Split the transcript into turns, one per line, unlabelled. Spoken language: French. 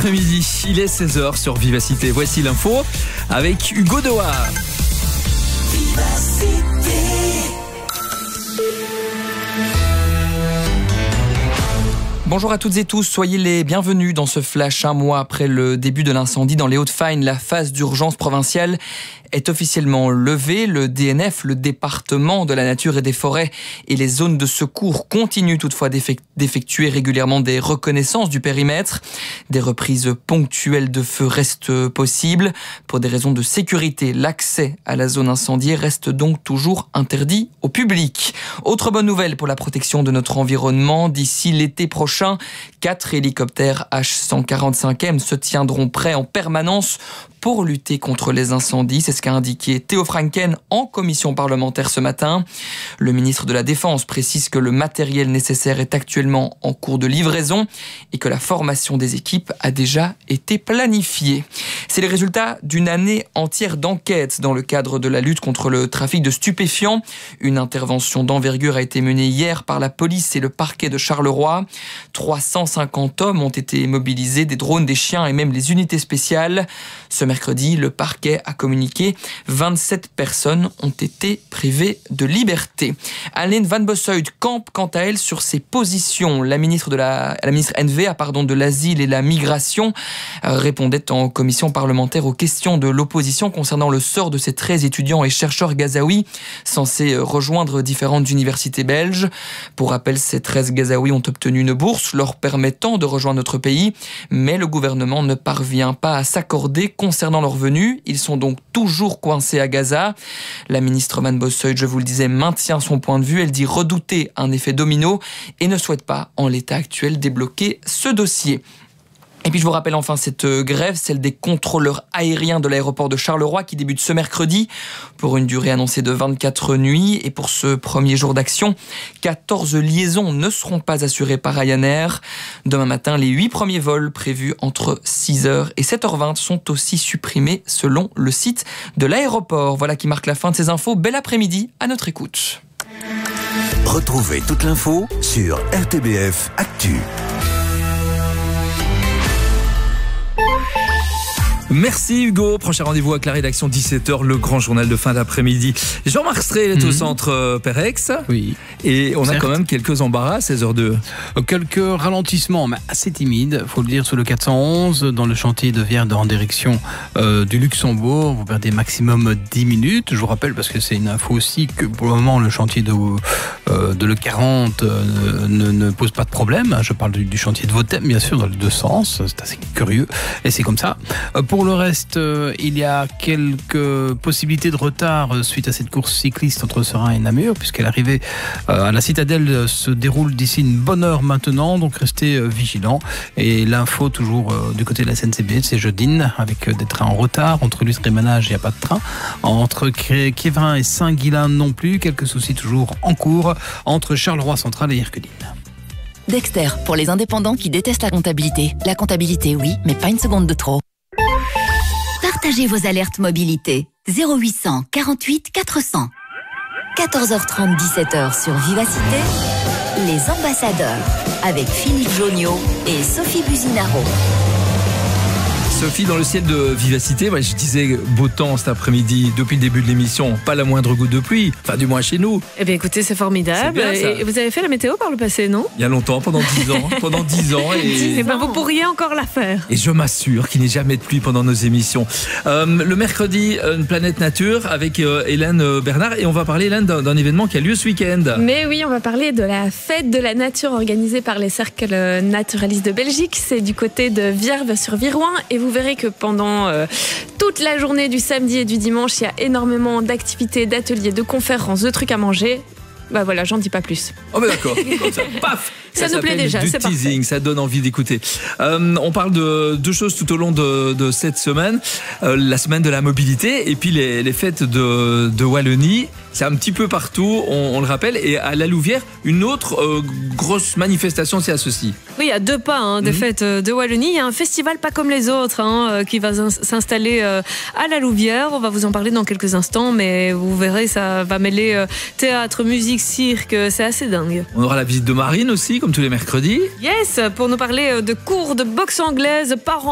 après-midi, il est 16h sur Vivacité. Voici l'info avec Hugo Doha. Bonjour à toutes et tous, soyez les bienvenus dans ce flash. Un mois après le début de l'incendie dans les Hauts-de-Fagne, la phase d'urgence provinciale est officiellement levée. Le DNF, le département de la nature et des forêts et les zones de secours continuent toutefois d'effectuer régulièrement des reconnaissances du périmètre. Des reprises ponctuelles de feu restent possibles. Pour des raisons de sécurité, l'accès à la zone incendiée reste donc toujours interdit au public. Autre bonne nouvelle pour la protection de notre environnement, d'ici l'été prochain, 4 hélicoptères H145M se tiendront prêts en permanence pour lutter contre les incendies. C'est ce qu'a indiqué Théo Franken en commission parlementaire ce matin. Le ministre de la Défense précise que le matériel nécessaire est actuellement en cours de livraison et que la formation des équipes a déjà été planifiée. C'est les résultats d'une année entière d'enquête dans le cadre de la lutte contre le trafic de stupéfiants. Une intervention d'envergure a été menée hier par la police et le parquet de Charleroi. 350 hommes ont été mobilisés, des drones, des chiens et même les unités spéciales. Ce mercredi, le parquet a communiqué 27 personnes ont été privées de liberté. Aline Van Bossuyt campe quant à elle sur ses positions. La ministre NVA de l'Asile et la Migration répondait en commission parlementaire aux questions de l'opposition concernant le sort de ces 13 étudiants et chercheurs gazaouis censés rejoindre différentes universités belges. Pour rappel, ces 13 gazaouis ont obtenu une bourse leur permettant de rejoindre notre pays, mais le gouvernement ne parvient pas à s'accorder concernant leur venue. Ils sont donc toujours coincés à Gaza. La ministre Van Bossuyt, je vous le disais, maintient son point de vue. Elle dit redouter un effet domino et ne souhaite pas, en l'état actuel, débloquer ce dossier. Et puis je vous rappelle enfin cette grève, celle des contrôleurs aériens de l'aéroport de Charleroi qui débute ce mercredi pour une durée annoncée de 24 nuits. Et pour ce premier jour d'action, 14 liaisons ne seront pas assurées par Ryanair. Demain matin, les 8 premiers vols prévus entre 6h et 7h20 sont aussi supprimés selon le site de l'aéroport. Voilà qui marque la fin de ces infos. Bel après-midi à notre écoute.
Retrouvez toute l'info sur RTBF Actu.
Merci Hugo. Prochain rendez-vous avec la rédaction 17h, le grand journal de fin d'après-midi. Jean-Marc Strel est au centre Perex.
Oui.
Et on a quand même quelques embarras à 16h02.
Quelques ralentissements, mais assez timides, faut le dire, sur le 411, dans le chantier de Vierne en direction du Luxembourg. Vous perdez maximum 10 minutes. Je vous rappelle, parce que c'est une info aussi, que pour le moment, le chantier de l'E40 ne pose pas de problème. Je parle du chantier de Votem, bien sûr, dans les deux sens. C'est assez curieux. Et c'est comme ça. Pour le reste, il y a quelques possibilités de retard suite à cette course cycliste entre Serein et Namur, puisqu'elle arrivée à la Citadelle se déroule d'ici une bonne heure maintenant, donc restez vigilants. Et l'info toujours du côté de la SNCB, c'est Jeudine, avec des trains en retard. Entre Lustre et Manage, il n'y a pas de train. Entre Quévrin et Saint-Guilain non plus, quelques soucis toujours en cours entre Charleroi Central et Herculine.
Dexter, pour les indépendants qui détestent la comptabilité. La comptabilité, oui, mais pas une seconde de trop. Partagez vos alertes mobilité. 0800 48 400. 14h30, 17h sur Vivacité. Les ambassadeurs avec Philippe Joniot et Sophie Buzinaro.
Sophie, dans le ciel de Vivacité, je disais beau temps cet après-midi depuis le début de l'émission, pas la moindre goutte de pluie, enfin du moins chez nous.
Eh bien écoutez, c'est formidable.
C'est bien,
et vous avez fait la météo par le passé, non ?
Il y a longtemps, pendant 10 ans. Pendant 10 ans.
Et vous pourriez encore la faire.
Et je m'assure qu'il n'y ait jamais de pluie pendant nos émissions. Le mercredi, une planète nature avec Hélène Bernard. Et on va parler, Hélène, d'un événement qui a lieu ce week-end.
Mais oui, on va parler de la fête de la nature organisée par les cercles naturalistes de Belgique. C'est du côté de Vierve-sur-Virouin. Et vous verrez que pendant toute la journée du samedi et du dimanche, il y a énormément d'activités, d'ateliers, de conférences, de trucs à manger. Bah voilà, j'en dis pas plus.
Oh mais d'accord, comme ça, paf.
Ça nous plaît déjà,
du
c'est
teasing,
parfait.
Ça donne envie d'écouter. On parle de deux choses tout au long de cette semaine. La semaine de la mobilité et puis les fêtes de Wallonie. C'est un petit peu partout, on le rappelle. Et à La Louvière, une autre grosse manifestation s'y associe.
Oui, à 2 pas des fêtes de Wallonie. Il y a un festival pas comme les autres qui va s'installer à La Louvière. On va vous en parler dans quelques instants, mais vous verrez, ça va mêler théâtre, musique, cirque. C'est assez dingue.
On aura la visite de Marine aussi, comme tous les mercredis.
Yes, pour nous parler de cours de boxe anglaise par